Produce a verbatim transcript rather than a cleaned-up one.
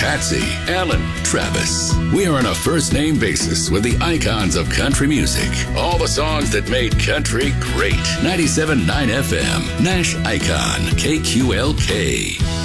Patsy, Alan, Travis. We are on a first name basis with the icons of country music. All the songs that made country great. ninety-seven point nine F M, Nash Icon, K Q L K.